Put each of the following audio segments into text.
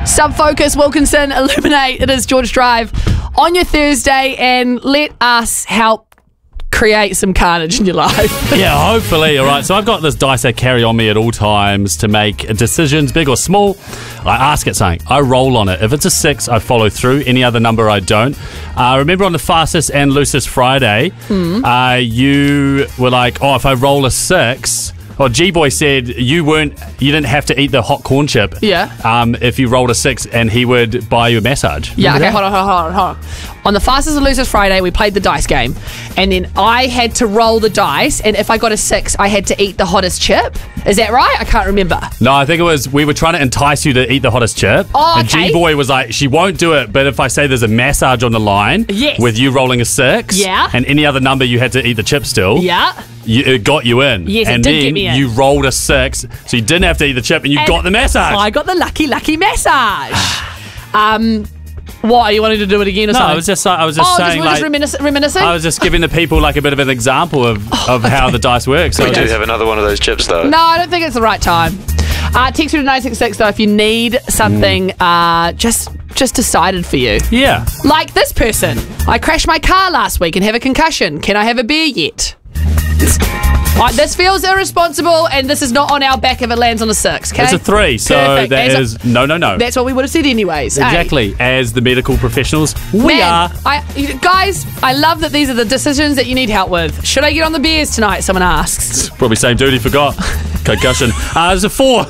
Subfocus, Wilkinson, Illuminate. It is George Drive on your Thursday, and let us help create some carnage in your life. Yeah, hopefully. All right, so I've got this dice I carry on me at all times to make decisions, big or small. I ask it something. I roll on it. If it's a 6, I follow through. Any other number, I don't. Remember on the fastest and loosest Friday, you were like, oh, if I roll a 6... Well, G-Boy said you didn't have to eat the hot corn chip. Yeah. If you rolled a 6, and he would buy you a massage. Yeah, okay, hold on. On the fastest and loosest Friday, we played the dice game, and then I had to roll the dice, and if I got a 6, I had to eat the hottest chip. Is that right? I can't remember. No, I think it was, we were trying to entice you to eat the hottest chip. Oh, and okay. G-Boy was like, she won't do it, but if I say there's a massage on the line, yes, with you rolling a 6, yeah, and any other number you had to eat the chip still, yeah, it got you in. Yes, and it did get me in. You rolled a 6, so you didn't have to eat the chip, and you got the massage. I got the lucky massage. What, are you wanting to do it again or something? No, I was just saying, just reminiscing? I was just giving the people like a bit of an example of how the dice works. So we do have another one of those chips, though. No, I don't think it's the right time. Text through to 966, though, if you need something just decided for you. Yeah. Like this person. I crashed my car last week and have a concussion. Can I have a beer yet? This feels irresponsible, and this is not on our back if it lands on a 6, okay? It's a 3, so perfect. that is no. That's what we would have said anyways. Exactly. As the medical professionals, we are. Guys, I love that these are the decisions that you need help with. Should I get on the beers tonight? Someone asks. Probably same duty, forgot. Concussion. There's a 4.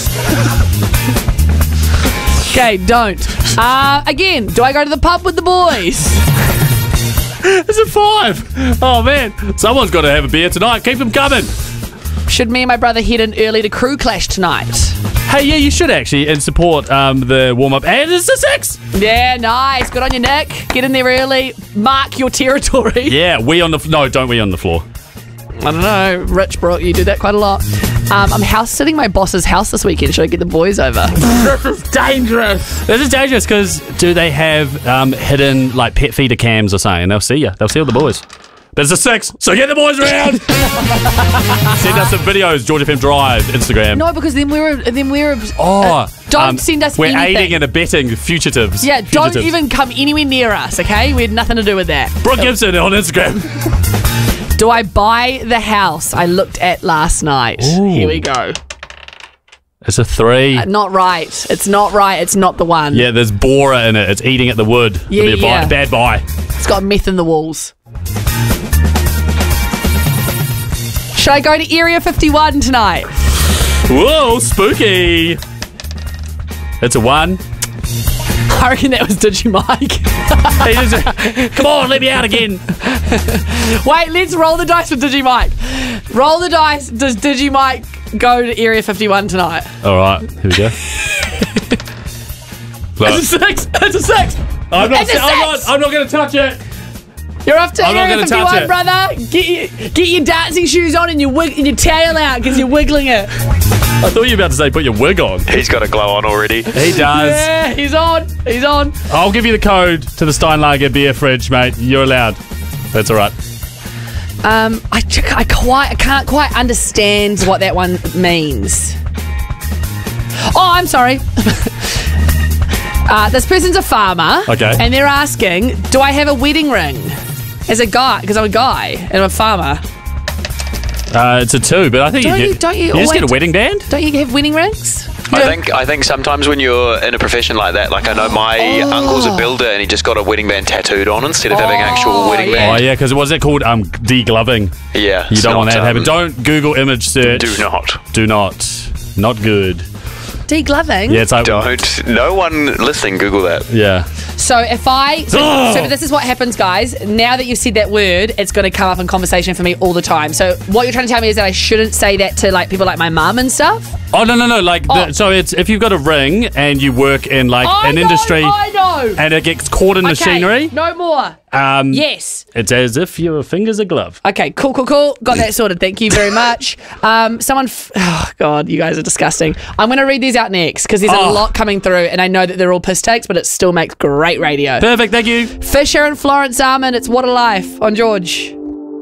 Okay, don't. Again, do I go to the pub with the boys? It's a 5. Oh, man. Someone's got to have a beer tonight. Keep them coming. Should me and my brother head in early to Crew Clash tonight? Hey, yeah, you should actually, and support the warm-up. And it's a 6. Yeah, nice. Good on you, Nick. Get in there early. Mark your territory. Yeah, don't we on the floor. I don't know. Rich Brook, you do that quite a lot. I'm house-sitting my boss's house this weekend. Should I get the boys over? This is dangerous. This is dangerous because do they have hidden like pet feeder cams or something? They'll see you. They'll see all the boys. But it's a 6, so get the boys around. Send us some videos, George FM Drive, Instagram. No, because then we're don't send us we're anything. aiding and abetting fugitives. Yeah, don't even come anywhere near us, okay? We had nothing to do with that. Brooke Gibson on Instagram. Do I buy the house I looked at last night? Ooh. Here we go. It's a 3. Not right. It's not right. It's not the one. Yeah, there's borer in it. It's eating at the wood. Yeah, It'll be a bad buy. It's got meth in the walls. Should I go to Area 51 tonight? Whoa, spooky. It's a 1. I reckon that was Digimike. Come on, let me out again. Wait, let's roll the dice with Digimike. Roll the dice. Does Digimike go to Area 51 tonight? All right, here we go. It's a 6. It's a 6. I'm not going to touch it. You're off to I'm not Area gonna 51, touch it. brother. Get your dancing shoes on and your tail out because you're wiggling it. I thought you were about to say put your wig on. He's got a glow on already. He does. Yeah, he's on. He's on. I'll give you the code to the Steinlager beer fridge, mate. You're allowed. That's all right. I can't quite understand what that one means. Oh, I'm sorry. This person's a farmer. Okay. And they're asking, do I have a wedding ring? As a guy, because I'm a guy and I'm a farmer. It's a 2, but I think you just get a wedding band. Don't you have wedding rings? I think sometimes when you're in a profession like that, like I know my uncle's a builder and he just got a wedding band tattooed on instead of having actual wedding band. Oh yeah, because what's it called? Degloving. Yeah. You don't want that to happen. Don't Google image search. Do not. Not good. Degloving? Yeah, it's like don't. No one listening, Google that. Yeah. So if I... So this is what happens, guys. Now that you've said that word, it's going to come up in conversation for me all the time. So what you're trying to tell me is that I shouldn't say that to like people like my mum and stuff? Oh, no. Like, so it's if you've got a ring and you work in like industry... I know. And it gets caught in machinery. No more. Yes. It's as if your finger's a glove. Okay, cool. Got that sorted. Thank you very much. Oh, God, you guys are disgusting. I'm going to read these out next because there's a lot coming through and I know that they're all piss takes, but it still makes great radio. Perfect, thank you. Fisher and Florence Armand, it's What a Life on George.